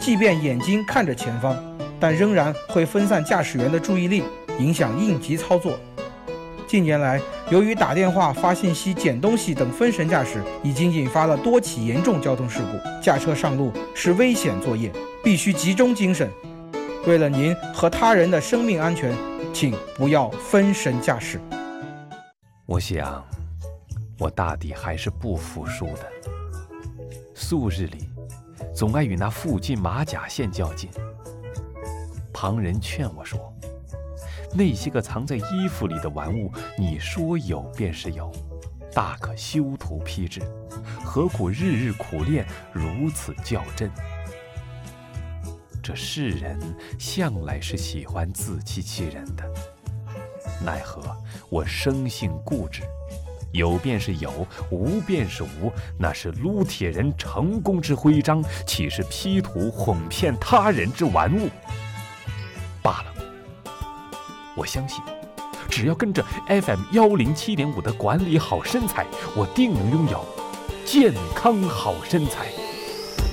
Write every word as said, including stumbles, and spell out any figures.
即便眼睛看着前方，但仍然会分散驾驶员的注意力，影响应急操作。近年来，由于打电话、发信息、捡东西等分神驾驶，已经引发了多起严重交通事故。驾车上路是危险作业，必须集中精神。为了您和他人的生命安全，请不要分神驾驶。 我想，我大抵还是不服输的。素日里，总爱与那附近马甲线较劲。旁人劝我说，那些个藏在衣服里的玩物，你说有便是有，大可修图批制，何苦日日苦练，如此较真？这世人向来是喜欢自欺欺人的，奈何我生性固执，有便是有，无便是无，那是撸铁人成功之徽章，岂是 P 图哄骗他人之玩物？罢了，我相信，只要跟着 F M 一零七点五的管理好身材，我定能拥有健康好身材。